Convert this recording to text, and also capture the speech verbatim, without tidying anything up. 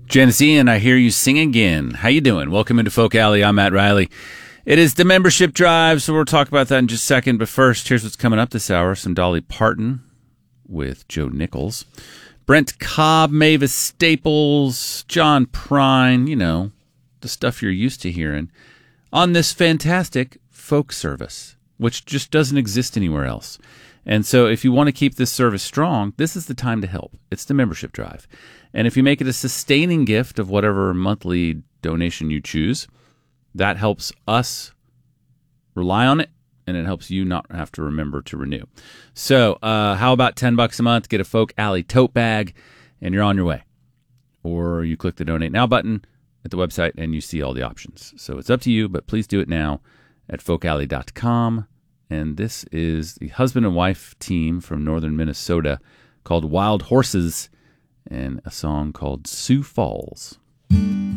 Janice Ian, I hear you sing again. How you doing? Welcome into Folk Alley. I'm Matt Riley. It is the membership drive, so we'll talk about that in just a second. But first, here's what's coming up this hour. Some Dolly Parton with Joe Nichols. Brent Cobb, Mavis Staples, John Prine, you know, the stuff you're used to hearing on this fantastic folk service, which just doesn't exist anywhere else. And so if you want to keep this service strong, this is the time to help. It's the membership drive. And if you make it a sustaining gift of whatever monthly donation you choose, that helps us rely on it, and it helps you not have to remember to renew. So uh, how about ten bucks a month, get a Folk Alley tote bag, and you're on your way. Or you click the Donate Now button at the website, and you see all the options. So it's up to you, but please do it now at folk alley dot com. And this is the husband and wife team from northern Minnesota called Wild Horses, and a song called Sioux Falls.